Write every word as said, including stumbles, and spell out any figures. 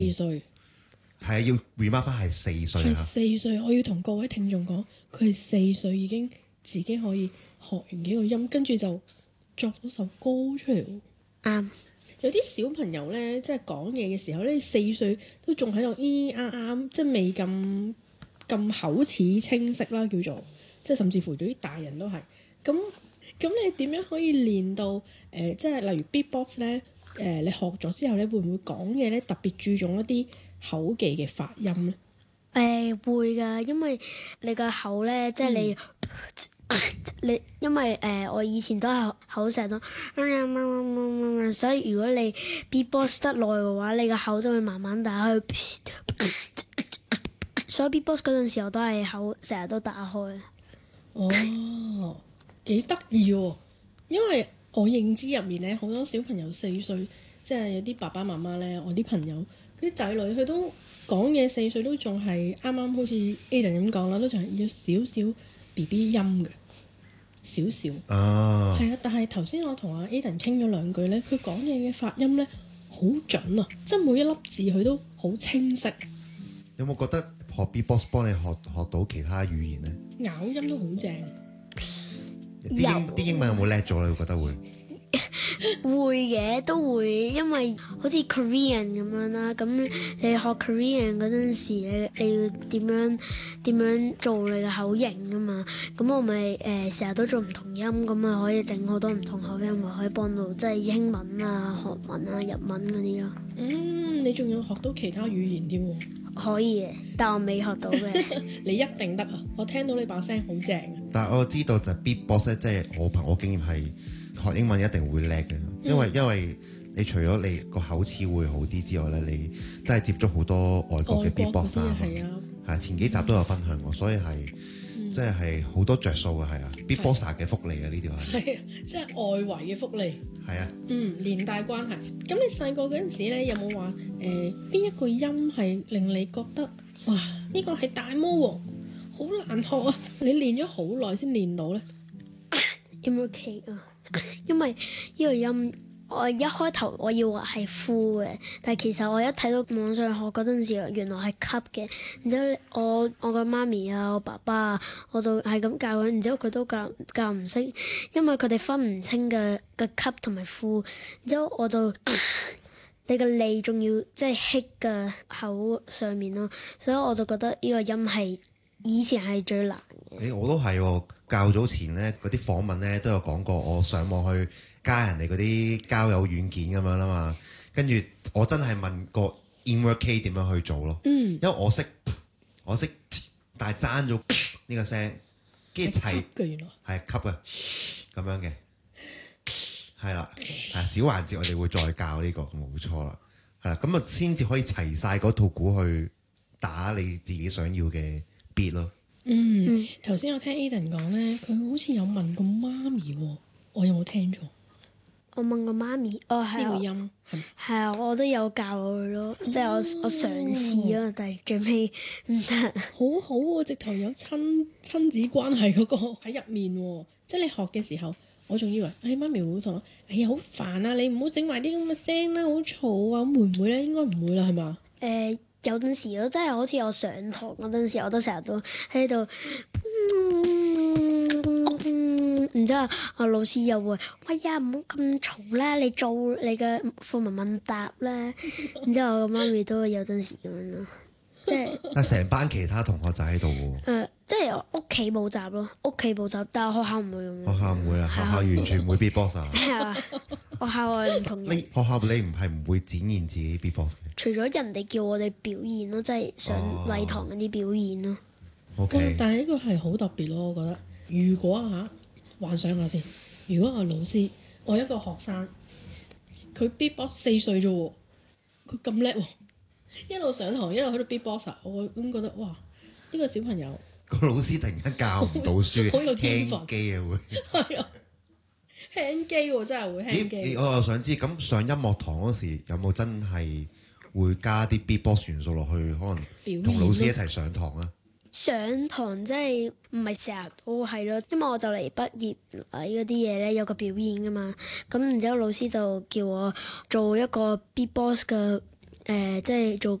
四歲。 係啊，要 remark 翻係四歲係啊。 四歲，我要同各位聽眾講，佢係四歲已經自己可以學完幾個音，跟住就作到首歌出嚟。 啱。 有啲小朋友咧，即係講嘢嘅時候咧，四歲都仲喺度咿咿啱啱，即係未咁咁口齒清晰啦，叫做即係甚至乎有啲大人都係咁。咁你點樣可以練到誒、呃？即係例如 beatbox 咧，誒、呃、你學咗之後咧，會唔會講嘢咧特別注重一啲口技嘅發音咧？ 誒、呃、會㗎，因為你個口咧，即係你、嗯、你，因為誒、呃、我以前都係口成日都，所以如果你 beatbox 得耐嘅話，你個口就會慢慢打開。所以 beatbox 嗰陣時候都係口成日都打開。 哦，幾得意喎！因為我認知入面咧，好多小朋友四歲，即係有啲爸爸媽媽咧，我啲朋友啲仔女佢都講嘢，四歲都仲係啱啱好似 Aden 咁講啦，都仲係要少少 B B 音嘅，少少。 啊， 係啊，但係頭先我同阿 Aden 傾咗兩句咧，佢講嘢嘅發音咧好準啊，即係每一粒字佢都好清晰。 有冇覺得學 beatbox 幫你學學到其他語言咧？ 咬音都好正。 啲英啲英文有冇叻咗咧？你覺得會？ 會嘅，都會，因為好似 Korean 咁樣啦。咁你學 Korean 嗰陣時，你你要點樣點樣做你嘅口型噶嘛？咁我咪誒成日都做唔同音，咁咪可以整好多唔同口音，咪可以幫到即係英文啊、韓文啊、日文嗰啲咯。 嗯，你仲要學到其他語言添喎？ 可以嘅，但我未學到嘅。 你一定得啊！我聽到你把聲好正。 但係我知道就 beatbox 咧，即係我憑我經驗係學英文一定會叻嘅，因為、嗯、因為你除咗你個口齒會好啲之外咧，你真係接觸好多外國嘅 beatbox 啊，係啊，前幾集都有分享過，所以係即係係好多着數嘅，係啊 beatboxer 嘅福利啊，呢條係係啊，即係外圍嘅福利。 係啊， 嗯，連帶關係。咁你細個嗰陣時咧，有冇話誒邊一個音係令你覺得哇呢個係大魔王，好難學啊？你練咗好耐先練到咧？ 有冇奇啊？因為呢個音我一開頭我以為係呼嘅，但係其實我一睇到網上學嗰陣時，原來係吸嘅。然之後我我個媽咪啊，我爸爸啊，我就係咁教佢，然之後佢都教教唔識，因為佢哋分唔清嘅嘅吸同埋呼。然之後我就你個脷仲要即係吸嘅口上面咯，所以我就覺得呢個音係以前係最難嘅。 誒、欸，我都係喎。較早前咧嗰啲訪問咧都有講過，我上網去加人哋嗰啲交友軟件咁樣啦嘛，跟住我真係問過 inward K 點樣去做咯，嗯、因為我識我識，但係爭咗呢個聲，跟住齊嘅原來係吸嘅咁樣嘅，係啦，係小環節我哋會再教呢、呢個冇錯啦，係啦，咁啊先至可以齊晒嗰套鼓去打你自己想要嘅 beat 咯。 嗯，頭先、嗯、我聽 Aden 講咧，佢好似有問過媽咪喎，我有冇聽錯？ 我問過媽咪，哦係呢個音係啊，我都有教佢咯，即係我我嘗試咯，但係最尾唔得。 好好喎，直頭有親親子關係嗰個喺入面喎，即係你學嘅時候，我仲以為，哎媽咪會同我，哎呀好煩啊，你唔好整埋啲咁嘅聲啦，好嘈啊，咁會唔會咧？應該唔會啦，係嘛？ 誒、呃。有陣時咯，真係好似我上堂嗰陣時，我都成日都喺度，嗯，然之後我老師又會，喂呀，唔好咁嘈啦，你做你嘅課文問答啦。然之後我個媽咪都有陣時咁樣咯，即係。 但係成班其他同學就喺度喎。誒、 呃，即係屋企補習咯，屋企補習，但係學校唔會咁樣。 學校唔會啊，學校完全唔會 beatbox 啊。 係啊，學校係唔同。 你學校你唔係唔會展現自己 beatbox 嘅？ 除咗人哋叫我哋表演咯，即係上禮堂嗰啲表演咯。 O K， 但係呢個係好特別咯，我覺得。如果啊，幻想下先，如果我老師，我一個學生，佢 beatbox 四歲啫喎，佢咁叻喎，一路上堂一路喺度 beatbox，我咁覺得哇，呢、呢個小朋友個老師突然間教唔到書， 好有天分輕機啊會。 係啊，輕機喎，真係會輕機。 我又想知，咁上音樂堂嗰時有冇真係會加啲 beatbox 元素落去，可能同老師一齊上堂啊？ 上堂即係唔係成日都係咯，因為我就嚟畢業禮嗰啲嘢咧有個表演噶嘛，咁然之後老師就叫我做一個 beatbox 嘅誒即係做